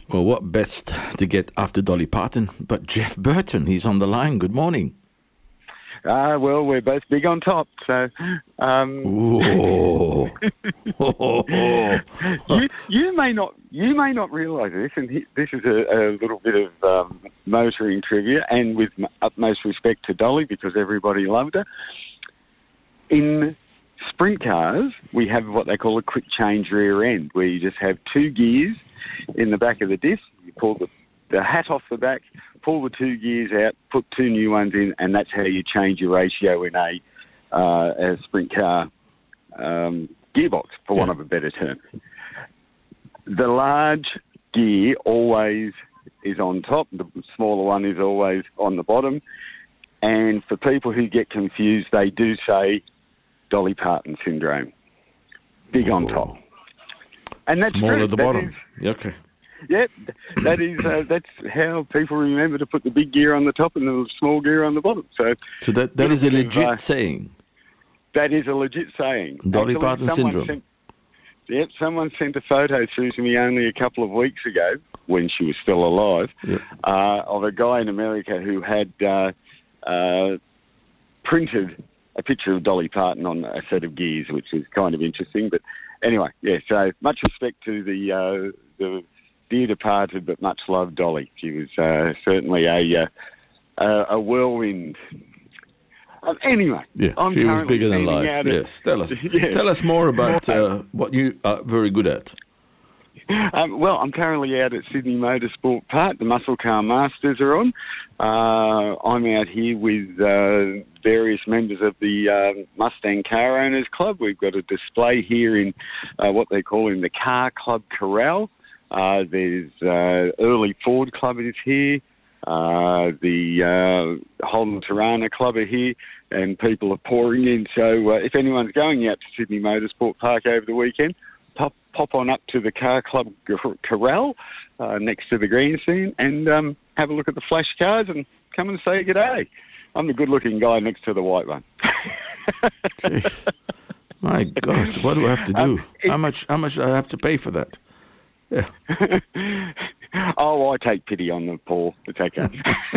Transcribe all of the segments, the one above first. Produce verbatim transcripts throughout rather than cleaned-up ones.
Well, what best to get after Dolly Parton but Jeff Burton? He's on the line. Good morning. Uh, well, we're both big on top, so... Um, Whoa. you, you may not you may not realise this, and he, this is a, a little bit of um, motoring trivia, and with utmost respect to Dolly, because everybody loved her. In sprint cars, we have what they call a quick change rear end, where you just have two gears in the back of the disc. You pull the, the hat off the back, pull the two gears out, put two new ones in, and that's how you change your ratio in a, uh, a sprint car um, gearbox, for yeah. want of a better term. The large gear always is on top. The smaller one is always on the bottom. And for people who get confused, they do say Dolly Parton syndrome. Big on top. And that's smaller true. at the that bottom. Is, Okay. Yep, that is uh, that's how people remember to put the big gear on the top and the small gear on the bottom. So, so that that is a legit uh, saying. That is a legit saying. Dolly Actually, Parton syndrome. Sent, yep, someone sent a photo through to me only a couple of weeks ago, when she was still alive, yep. uh, of a guy in America who had uh, uh, printed a picture of Dolly Parton on a set of gears, which is kind of interesting. But anyway, yeah. So much respect to the uh, the. dear departed but much loved Dolly. She was uh, certainly a uh, a whirlwind. Um, anyway, yeah, I'm she was bigger than life. At, yes, tell us, yes. tell us more about uh, what you are very good at. Um, well, I'm currently out at Sydney Motorsport Park. The Muscle Car Masters are on. Uh, I'm out here with uh, various members of the uh, Mustang Car Owners Club. We've got a display here in uh, what they call in the Car Club Corral. Uh, there's uh, Early Ford Club is here. Uh, the uh, Holden Tirana Club are here, and people are pouring in. So uh, if anyone's going out to Sydney Motorsport Park over the weekend, pop pop on up to the Car Club Corral uh, next to the grandstand and um, have a look at the flash cars and come and say g'day. I'm the good-looking guy next to the white one. Jeez. My God, what do I have to do? Um, it, how much? How much do I have to pay for that? Yeah. Oh, I take pity on them, Paul. It's okay.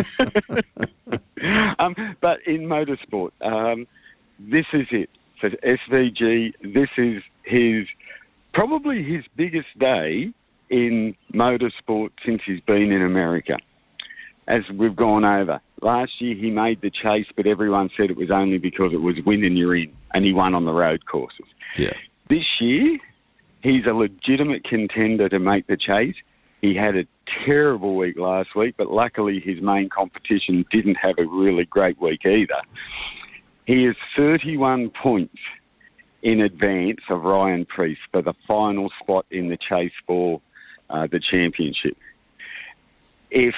um, but in motorsport, um, this is it. For S V G, this is his probably his biggest day in motorsport since he's been in America. As we've gone over. Last year he made the chase, but everyone said it was only because it was win and you're in, and he won on the road courses. Yeah. This year, he's a legitimate contender to make the chase. He had a terrible week last week, but luckily his main competition didn't have a really great week either. He is thirty-one points in advance of Ryan Preece for the final spot in the chase for uh, the championship. If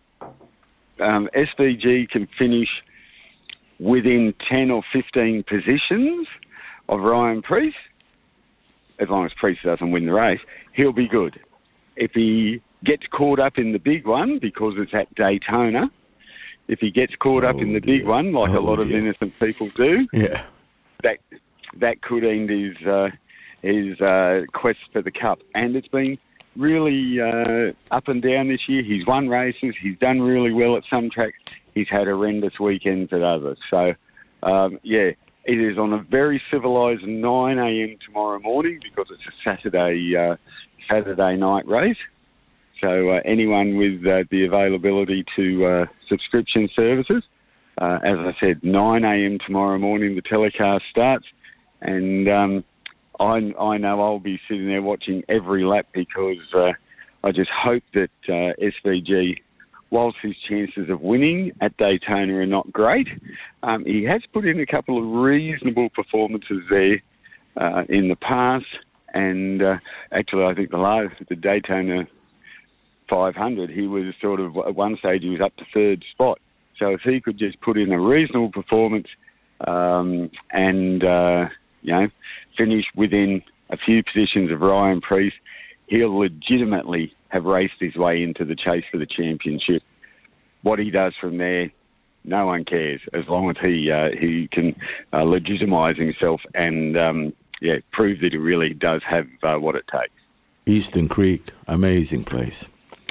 um, S V G can finish within ten or fifteen positions of Ryan Preece, as long as Preece doesn't win the race, he'll be good. If he gets caught up in the big one, because it's at Daytona, if he gets caught up oh in the dear. big one, like oh a lot dear. of innocent people do, yeah, that that could end his uh, his uh, quest for the Cup. And it's been really uh, up and down this year. He's won races. He's done really well at some tracks. He's had horrendous weekends at others. So, um, yeah. It is on a very civilised nine a.m. tomorrow morning because it's a Saturday uh, Saturday night race. So uh, anyone with uh, the availability to uh, subscription services, uh, as I said, nine a.m. tomorrow morning the telecast starts, and um, I, I know I'll be sitting there watching every lap because uh, I just hope that uh, S V G, whilst his chances of winning at Daytona are not great, um, he has put in a couple of reasonable performances there uh, in the past. And uh, actually, I think the last, the Daytona five hundred, he was sort of, at one stage, he was up to third spot. So if he could just put in a reasonable performance um, and, uh, you know, finish within a few positions of Ryan Preece, he'll legitimately have raced his way into the chase for the championship. What he does from there, no one cares, as long as he uh, he can uh, legitimise himself and um, yeah, prove that he really does have uh, what it takes. Eastern Creek, amazing place.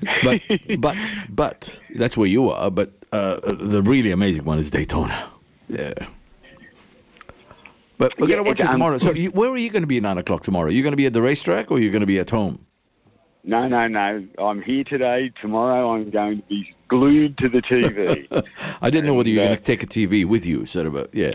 But but but that's where you are. But uh, the really amazing one is Daytona. Yeah. But we're Yeah, gonna watch it's, it um, tomorrow. So you, where are you going to be at nine o'clock tomorrow? Are you going to be at the racetrack or are you going to be at home? No, no, no. I'm here today. Tomorrow I'm going to be glued to the T V. I didn't know whether you were uh, going to take a T V with you, sort of. A, yeah.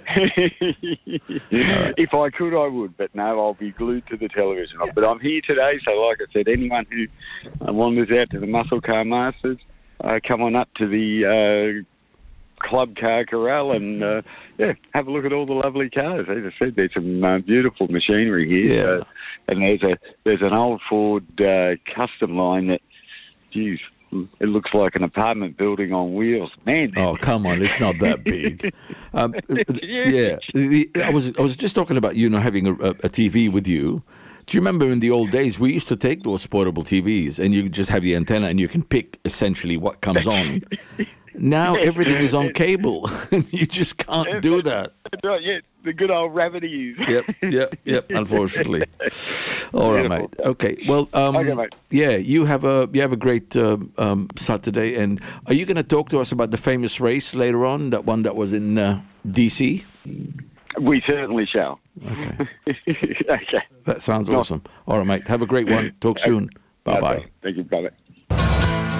If I could, I would, but no, I'll be glued to the television. But I'm here today, so like I said, anyone who uh, wanders out to the Muscle Car Masters, uh, come on up to the uh, Club Car Corral and uh, yeah, have a look at all the lovely cars. As I said, there's some uh, beautiful machinery here, Yeah. uh, and there's a there's an old Ford uh, Custom line that, geez, it looks like an apartment building on wheels. Man, Oh, come on! It's not that big. Um, yeah, the- I was I was just talking about you know having a, a T V with you. Do you remember in the old days we used to take those portable T Vs and you just have the antenna and you can pick essentially what comes on. Now everything is on cable, and you just can't do that. Right, yeah, the good old rabbit-ears. Yep, yep, yep. Unfortunately. All right, Beautiful. mate. Okay. Well, um, Okay, mate. yeah, you have a you have a great uh, um, Saturday, and are you going to talk to us about the famous race later on? That one that was in uh, D C. We certainly shall. Okay, Okay. that sounds awesome. All right, mate. Have a great one. Talk soon. Bye bye. Thank you. Bye-bye.